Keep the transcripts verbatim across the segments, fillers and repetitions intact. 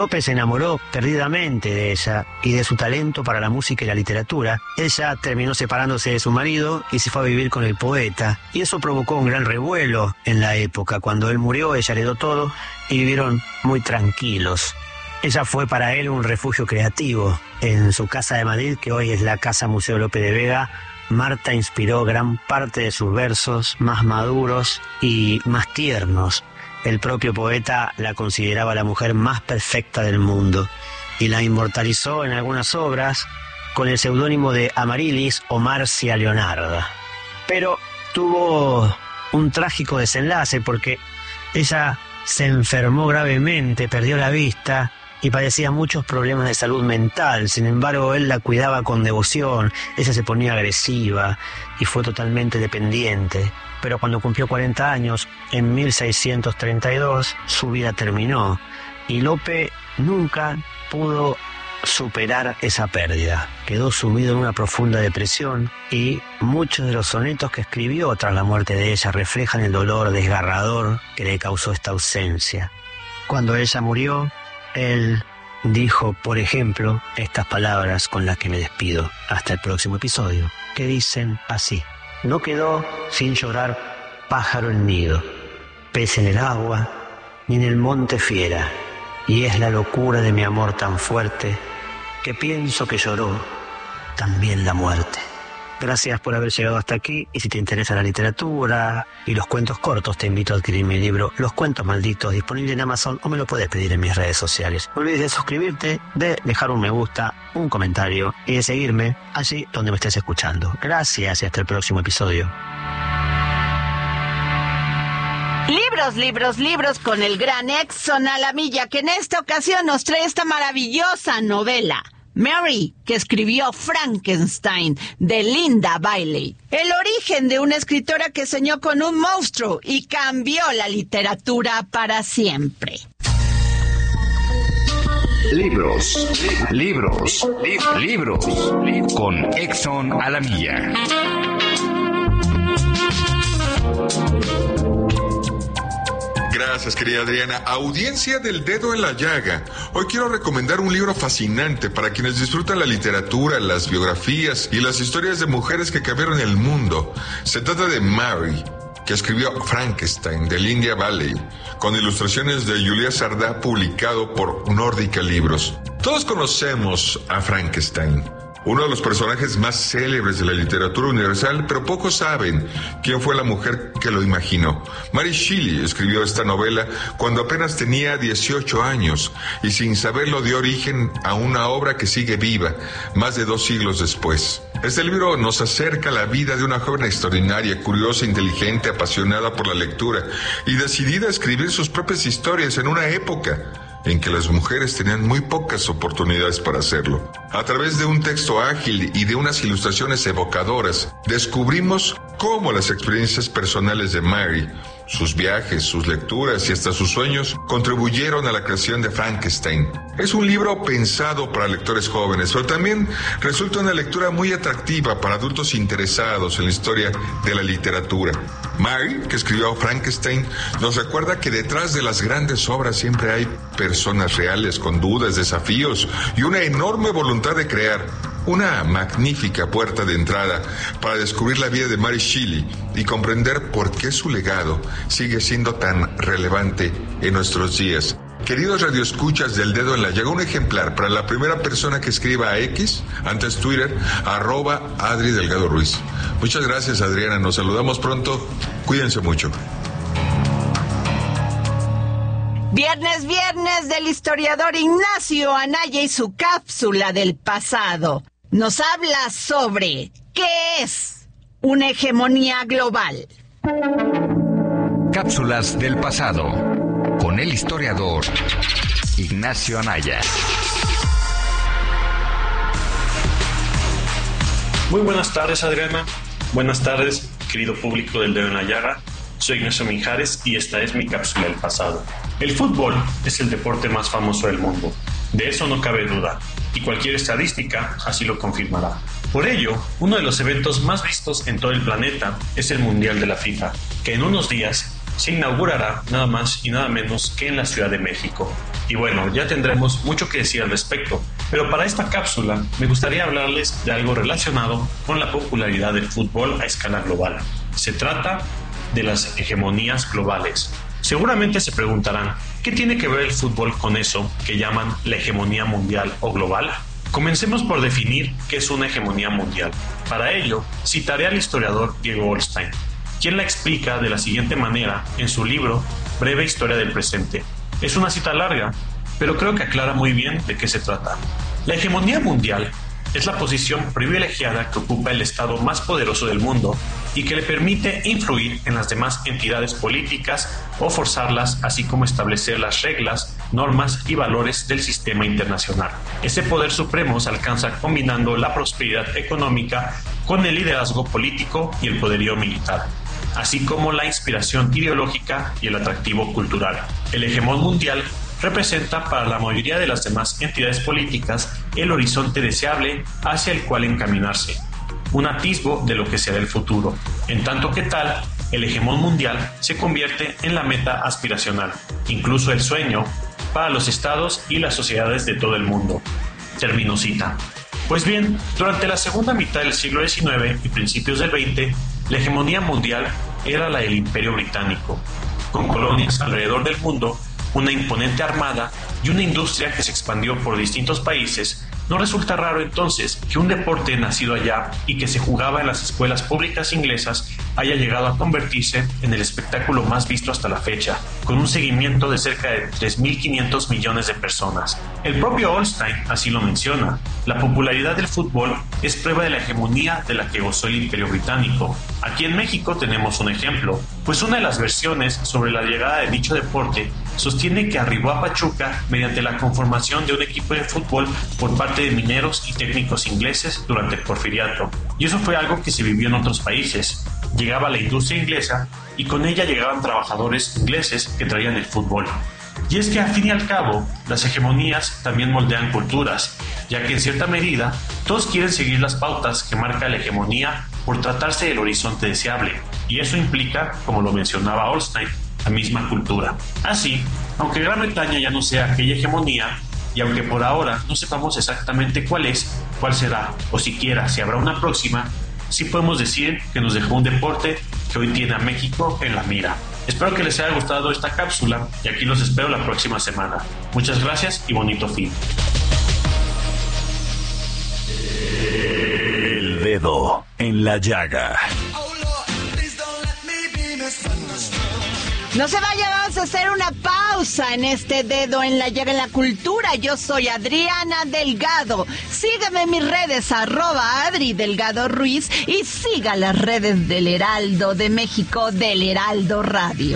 Lope se enamoró perdidamente de ella y de su talento para la música y la literatura. Ella terminó separándose de su marido y se fue a vivir con el poeta. Y eso provocó un gran revuelo en la época. Cuando él murió, ella heredó todo y vivieron muy tranquilos. Ella fue para él un refugio creativo. En su casa de Madrid, que hoy es la Casa Museo Lope de Vega, Marta inspiró gran parte de sus versos más maduros y más tiernos. El propio poeta la consideraba la mujer más perfecta del mundo y la inmortalizó en algunas obras con el seudónimo de Amarilis o Marcia Leonarda. Pero tuvo un trágico desenlace porque ella se enfermó gravemente, perdió la vista y padecía muchos problemas de salud mental. Sin embargo, él la cuidaba con devoción, ella se ponía agresiva y fue totalmente dependiente. Pero cuando cumplió cuarenta años, en mil seiscientos treinta y dos, su vida terminó y Lope nunca pudo superar esa pérdida. Quedó sumido en una profunda depresión y muchos de los sonetos que escribió tras la muerte de ella reflejan el dolor desgarrador que le causó esta ausencia. Cuando ella murió, él dijo, por ejemplo, estas palabras con las que me despido hasta el próximo episodio, que dicen así: no quedó sin llorar pájaro en nido, pez en el agua, ni en el monte fiera, y es la locura de mi amor tan fuerte que pienso que lloró también la muerte. Gracias por haber llegado hasta aquí, y si te interesa la literatura y los cuentos cortos, te invito a adquirir mi libro Los Cuentos Malditos, disponible en Amazon, o me lo puedes pedir en mis redes sociales. No olvides de suscribirte, de dejar un me gusta, un comentario y de seguirme allí donde me estés escuchando. Gracias y hasta el próximo episodio. Libros, libros, libros con el gran Exxon Alamilla, que en esta ocasión nos trae esta maravillosa novela, Mary, que escribió Frankenstein, de Linda Bailey. El origen de una escritora que soñó con un monstruo y cambió la literatura para siempre. Libros, libros, libros, con Exxon Alamilla. Gracias, querida Adriana. Audiencia del Dedo en la Llaga. Hoy quiero recomendar un libro fascinante para quienes disfrutan la literatura, las biografías y las historias de mujeres que cambiaron el mundo. Se trata de Mary, que escribió Frankenstein, de Linda Bailey, con ilustraciones de Julia Sardá, publicado por Nórdica Libros. Todos conocemos a Frankenstein, uno de los personajes más célebres de la literatura universal, pero pocos saben quién fue la mujer que lo imaginó. Mary Shelley escribió esta novela cuando apenas tenía dieciocho años y sin saberlo dio origen a una obra que sigue viva más de dos siglos después. Este libro nos acerca a la vida de una joven extraordinaria, curiosa, inteligente, apasionada por la lectura y decidida a escribir sus propias historias en una época en que las mujeres tenían muy pocas oportunidades para hacerlo. A través de un texto ágil y de unas ilustraciones evocadoras, descubrimos cómo las experiencias personales de Mary, sus viajes, sus lecturas y hasta sus sueños contribuyeron a la creación de Frankenstein. Es un libro pensado para lectores jóvenes, pero también resulta una lectura muy atractiva para adultos interesados en la historia de la literatura. Mary, que escribió Frankenstein, nos recuerda que detrás de las grandes obras siempre hay personas reales con dudas, desafíos y una enorme voluntad de crear. Una magnífica puerta de entrada para descubrir la vida de Mary Shelley y comprender por qué su legado sigue siendo tan relevante en nuestros días. Queridos radioescuchas del Dedo en la Llaga, un ejemplar para la primera persona que escriba a X, antes Twitter, arroba Adri Delgado Ruiz. Muchas gracias, Adriana, nos saludamos pronto, cuídense mucho. Viernes, viernes del historiador Ignacio Anaya y su cápsula del pasado. Nos habla sobre qué es una hegemonía global. Cápsulas del pasado con el historiador Ignacio Anaya. Muy buenas tardes, Adriana. Buenas tardes, querido público del Dedo en la Llaga. Soy Ignacio Mijares y esta es mi cápsula del pasado. El fútbol es el deporte más famoso del mundo. De eso no cabe duda, y cualquier estadística así lo confirmará. Por ello, uno de los eventos más vistos en todo el planeta es el Mundial de la FIFA, que en unos días se inaugurará nada más y nada menos que en la Ciudad de México. Y bueno, ya tendremos mucho que decir al respecto, pero para esta cápsula me gustaría hablarles de algo relacionado con la popularidad del fútbol a escala global. Se trata de las hegemonías globales. Seguramente se preguntarán, ¿qué tiene que ver el fútbol con eso que llaman la hegemonía mundial o global? Comencemos por definir qué es una hegemonía mundial. Para ello, citaré al historiador Diego Goldstein, quien la explica de la siguiente manera en su libro Breve Historia del Presente. Es una cita larga, pero creo que aclara muy bien de qué se trata. La hegemonía mundial es la posición privilegiada que ocupa el Estado más poderoso del mundo y que le permite influir en las demás entidades políticas o forzarlas, así como establecer las reglas, normas y valores del sistema internacional. Ese poder supremo se alcanza combinando la prosperidad económica con el liderazgo político y el poderío militar, así como la inspiración ideológica y el atractivo cultural. El hegemón mundial representa para la mayoría de las demás entidades políticas el horizonte deseable hacia el cual encaminarse, un atisbo de lo que será el futuro. En tanto que tal, el hegemón mundial se convierte en la meta aspiracional, incluso el sueño, para los estados y las sociedades de todo el mundo. Termino cita. Pues bien, durante la segunda mitad del siglo diecinueve y principios del veinte, la hegemonía mundial era la del Imperio Británico, con colonias alrededor del mundo, una imponente armada y una industria que se expandió por distintos países. No resulta raro entonces que un deporte nacido allá y que se jugaba en las escuelas públicas inglesas haya llegado a convertirse en el espectáculo más visto hasta la fecha, con un seguimiento de cerca de tres mil quinientos millones de personas. El propio Goldstein así lo menciona. La popularidad del fútbol es prueba de la hegemonía de la que gozó el Imperio Británico. Aquí en México tenemos un ejemplo, pues una de las versiones sobre la llegada de dicho deporte sostiene que arribó a Pachuca mediante la conformación de un equipo de fútbol por parte de mineros y técnicos ingleses durante el Porfiriato. Y eso fue algo que se vivió en otros países. Llegaba la industria inglesa y con ella llegaban trabajadores ingleses que traían el fútbol. Y es que al fin y al cabo, las hegemonías también moldean culturas, ya que en cierta medida todos quieren seguir las pautas que marca la hegemonía por tratarse del horizonte deseable. Y eso implica, como lo mencionaba Goldstein, la misma cultura. Así, aunque Gran Bretaña ya no sea aquella hegemonía, y aunque por ahora no sepamos exactamente cuál es, cuál será, o siquiera si habrá una próxima, sí podemos decir que nos dejó un deporte que hoy tiene a México en la mira. Espero que les haya gustado esta cápsula y aquí los espero la próxima semana. Muchas gracias y bonito fin. El dedo en la llaga. No se vaya, vamos a hacer una pausa en este dedo en la llaga en la cultura. Yo soy Adriana Delgado. Sígueme en mis redes, arroba Adri Delgado Ruiz, y siga las redes del Heraldo de México, del Heraldo Radio.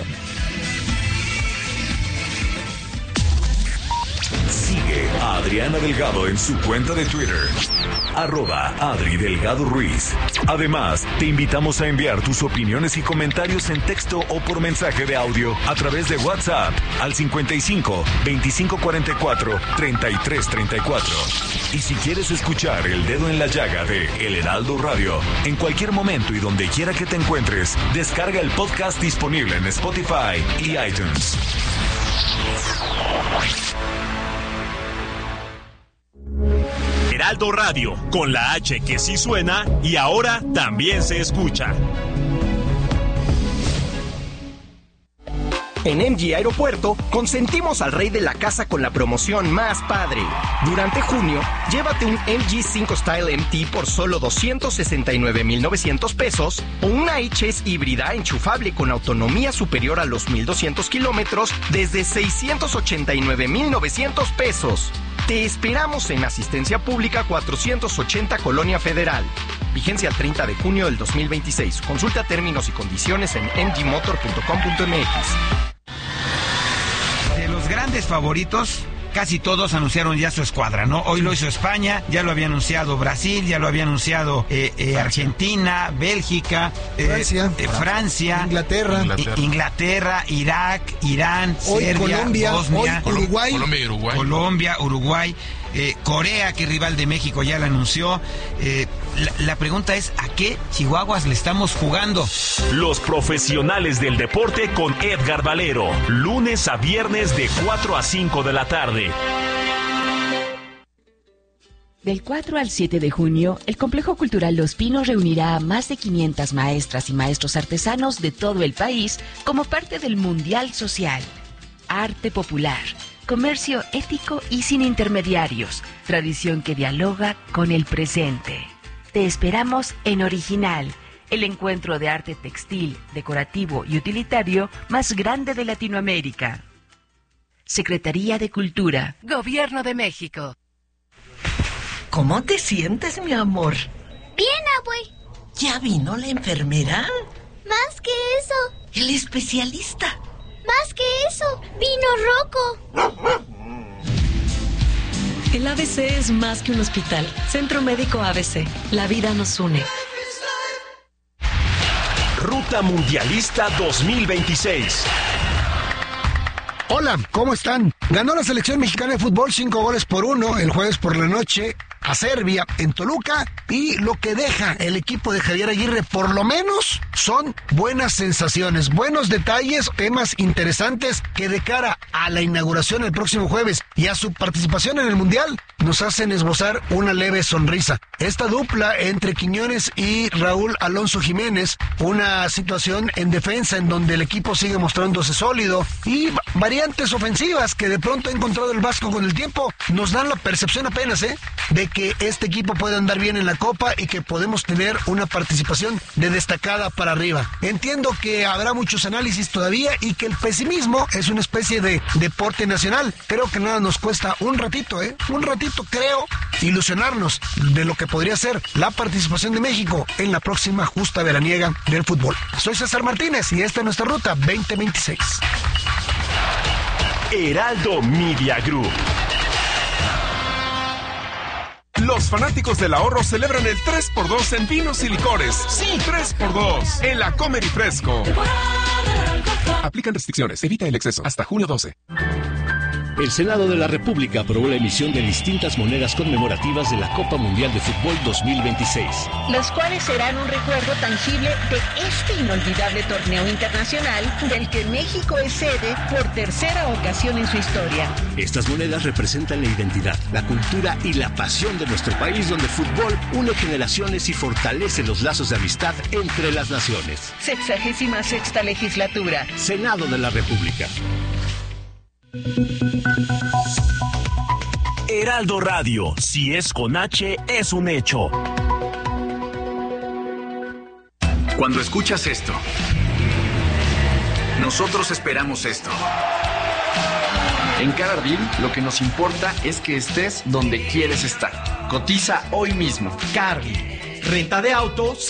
Sigue a Adriana Delgado en su cuenta de Twitter, arroba Adri Delgado Ruiz. Además, te invitamos a enviar tus opiniones y comentarios en texto o por mensaje de audio a través de WhatsApp al cincuenta y cinco, veinticinco cuarenta y cuatro, treinta y tres treinta y cuatro. Y si quieres escuchar El Dedo en la Llaga de El Heraldo Radio en cualquier momento y donde quiera que te encuentres, descarga el podcast disponible en Spotify y iTunes. Heraldo Radio, con la H que sí suena y ahora también se escucha. En M G Aeropuerto, consentimos al rey de la casa con la promoción más padre. Durante junio, llévate un M G cinco Style M T por solo doscientos sesenta y nueve mil novecientos pesos o una H-S híbrida enchufable con autonomía superior a los mil doscientos kilómetros desde seiscientos ochenta y nueve mil novecientos pesos. Te esperamos en Asistencia Pública cuatrocientos ochenta Colonia Federal. Vigencia el treinta de junio del dos mil veintiséis. Consulta términos y condiciones en m g motor punto com punto m x. De los grandes favoritos, casi todos anunciaron ya su escuadra, ¿no? Hoy lo hizo España, ya lo había anunciado Brasil, ya lo había anunciado eh, eh, Argentina, Bélgica, eh, Francia, eh, Francia, Inglaterra, Inglaterra, Inglaterra, Irak, Irán, hoy Serbia, Colombia, Bosnia, hoy Uruguay, Colombia y Uruguay. Colombia, Uruguay. Eh, Corea, que es rival de México, ya la anunció. Eh, la, la pregunta es, ¿a qué chihuahuas le estamos jugando? Los profesionales del deporte con Edgar Valero. Lunes a viernes de cuatro a cinco de la tarde. Del cuatro al siete de junio, el Complejo Cultural Los Pinos reunirá a más de quinientas maestras y maestros artesanos de todo el país como parte del Mundial Social. Arte popular, comercio ético y sin intermediarios, tradición que dialoga con el presente. Te esperamos en Original, el encuentro de arte textil, decorativo y utilitario más grande de Latinoamérica. Secretaría de Cultura, Gobierno de México. ¿Cómo te sientes, mi amor? Bien, abue. ¿Ya vino la enfermera? Más que eso. El especialista. Más que eso, vino Rocco. El A B C es más que un hospital. Centro Médico A B C. La vida nos une. Ruta Mundialista dos mil veintiséis. Hola, ¿cómo están? Ganó la selección mexicana de fútbol cinco goles por uno el jueves por la noche a Serbia en Toluca, y lo que deja el equipo de Javier Aguirre por lo menos son buenas sensaciones, buenos detalles, temas interesantes que de cara a la inauguración el próximo jueves y a su participación en el Mundial nos hacen esbozar una leve sonrisa. Esta dupla entre Quiñones y Raúl Alonso Jiménez, una situación en defensa en donde el equipo sigue mostrándose sólido, y variantes ofensivas que de pronto ha encontrado el Vasco con el tiempo, nos dan la percepción apenas, ¿eh? de que este equipo puede andar bien en la Copa y que podemos tener una participación de destacada para arriba. Entiendo que habrá muchos análisis todavía y que el pesimismo es una especie de deporte nacional. Creo que nada nos cuesta un ratito, ¿eh? Un ratito, creo, ilusionarnos de lo que podría ser la participación de México en la próxima justa veraniega del fútbol. Soy César Martínez y esta es nuestra Ruta veinte veintiséis. Heraldo Media Group. Los fanáticos del ahorro celebran el tres por dos en vinos y licores. Sí, tres por dos en la Comer y Fresco. Aplican restricciones. Evita el exceso. Hasta junio doce. El Senado de la República aprobó la emisión de distintas monedas conmemorativas de la Copa Mundial de Fútbol dos mil veintiséis. Las cuales serán un recuerdo tangible de este inolvidable torneo internacional del que México es sede por tercera ocasión en su historia. Estas monedas representan la identidad, la cultura y la pasión de nuestro país, donde el fútbol une generaciones y fortalece los lazos de amistad entre las naciones. Sexagésima sexta legislatura. Senado de la República. Heraldo Radio, si es con H, es un hecho. Cuando escuchas esto, nosotros esperamos esto. En Cargill, lo que nos importa es que estés donde quieres estar. Cotiza hoy mismo. Cargill, renta de autos